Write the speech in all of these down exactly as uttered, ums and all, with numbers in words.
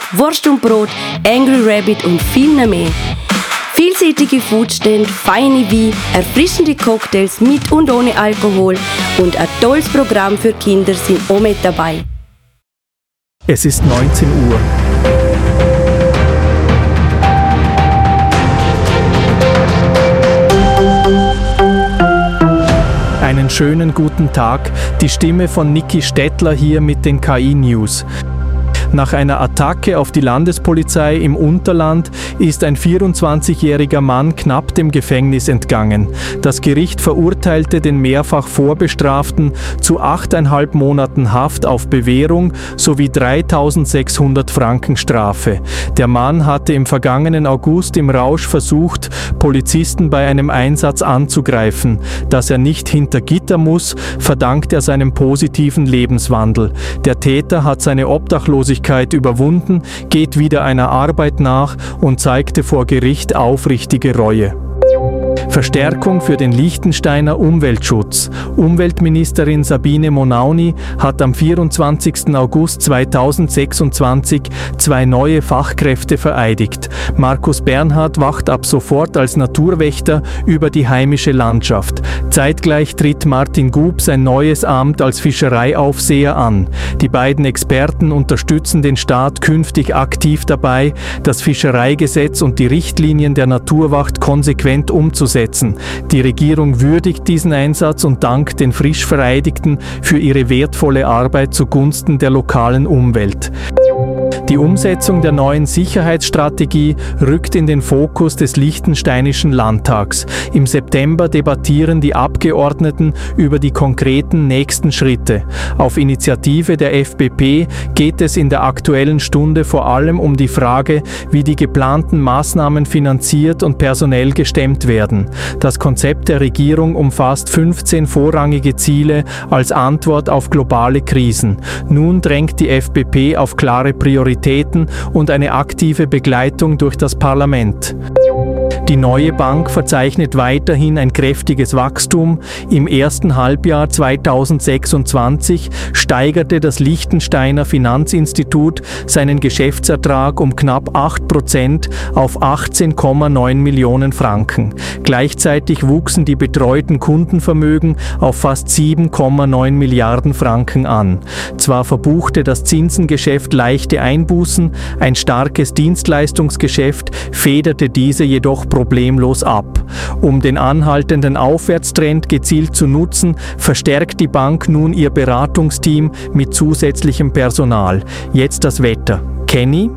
Wurst und Brot, Angry Rabbit und viel mehr. Vielseitige Foodstände, feine Weine, erfrischende Cocktails mit und ohne Alkohol und ein tolles Programm für Kinder sind auch mit dabei. Es ist neunzehn Uhr. Einen schönen guten Tag, die Stimme von Niki Stettler hier mit den K I-News. Nach einer Attacke auf die Landespolizei im Unterland ist ein vierundzwanzigjähriger Mann knapp dem Gefängnis entgangen. Das Gericht verurteilte den mehrfach Vorbestraften zu achteinhalb Monaten Haft auf Bewährung sowie dreitausendsechshundert Franken Strafe. Der Mann hatte im vergangenen August im Rausch versucht, Polizisten bei einem Einsatz anzugreifen. Dass er nicht hinter Gitter muss, verdankt er seinem positiven Lebenswandel. Der Täter hat seine Obdachlosigkeit überwunden, geht wieder einer Arbeit nach und zeigte vor Gericht aufrichtige Reue. Verstärkung für den Liechtensteiner Umweltschutz. Umweltministerin Sabine Monauni hat am vierundzwanzigsten August zweitausendsechsundzwanzig zwei neue Fachkräfte vereidigt. Markus Bernhard wacht ab sofort als Naturwächter über die heimische Landschaft. Zeitgleich tritt Martin Gub sein neues Amt als Fischereiaufseher an. Die beiden Experten unterstützen den Staat künftig aktiv dabei, das Fischereigesetz und die Richtlinien der Naturwacht konsequent umzusetzen. Die Regierung würdigt diesen Einsatz und dankt den frisch Vereidigten für ihre wertvolle Arbeit zugunsten der lokalen Umwelt. Die Umsetzung der neuen Sicherheitsstrategie rückt in den Fokus des Liechtensteinischen Landtags. Im September debattieren die Abgeordneten über die konkreten nächsten Schritte. Auf Initiative der F P P geht es in der Aktuellen Stunde vor allem um die Frage, wie die geplanten Maßnahmen finanziert und personell gestemmt werden. Das Konzept der Regierung umfasst fünfzehn vorrangige Ziele als Antwort auf globale Krisen. Nun drängt die F P P auf klare Prioritäten und eine aktive Begleitung durch das Parlament. Die neue Bank verzeichnet weiterhin ein kräftiges Wachstum. Im ersten Halbjahr zweitausendsechsundzwanzig steigerte das Liechtensteiner Finanzinstitut seinen Geschäftsertrag um knapp acht Prozent auf achtzehn Komma neun Millionen Franken. Gleichzeitig wuchsen die betreuten Kundenvermögen auf fast sieben Komma neun Milliarden Franken an. Zwar verbuchte das Zinsengeschäft leichte Einbußen, ein starkes Dienstleistungsgeschäft federte diese jedoch problemlos ab. Um den anhaltenden Aufwärtstrend gezielt zu nutzen, verstärkt die Bank nun ihr Beratungsteam mit zusätzlichem Personal. Jetzt das Wetter. Kenny?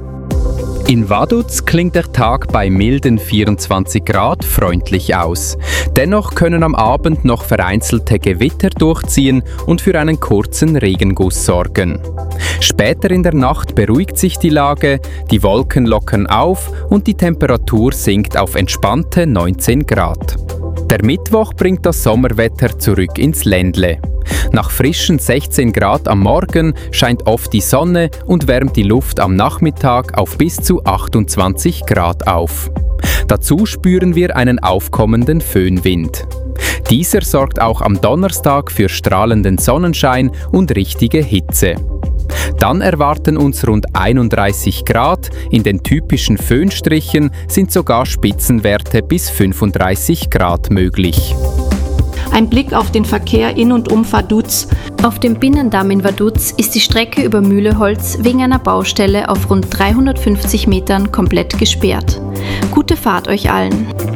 In Vaduz klingt der Tag bei milden vierundzwanzig Grad freundlich aus. Dennoch können am Abend noch vereinzelte Gewitter durchziehen und für einen kurzen Regenguss sorgen. Später in der Nacht beruhigt sich die Lage, die Wolken lockern auf und die Temperatur sinkt auf entspannte neunzehn Grad. Der Mittwoch bringt das Sommerwetter zurück ins Ländle. Nach frischen sechzehn Grad am Morgen scheint oft die Sonne und wärmt die Luft am Nachmittag auf bis zu achtundzwanzig Grad auf. Dazu spüren wir einen aufkommenden Föhnwind. Dieser sorgt auch am Donnerstag für strahlenden Sonnenschein und richtige Hitze. Dann erwarten uns rund einunddreißig Grad, in den typischen Föhnstrichen sind sogar Spitzenwerte bis fünfunddreißig Grad möglich. Ein Blick auf den Verkehr in und um Vaduz. Auf dem Binnendamm in Vaduz ist die Strecke über Mühleholz wegen einer Baustelle auf rund dreihundertfünfzig Metern komplett gesperrt. Gute Fahrt euch allen!